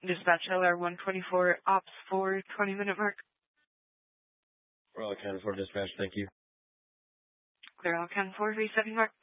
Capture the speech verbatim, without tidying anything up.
Dispatch L R one twenty-four, ops for twenty minute mark. We're all accounted for, dispatch. Thank you. Clear all count four, resetting mark.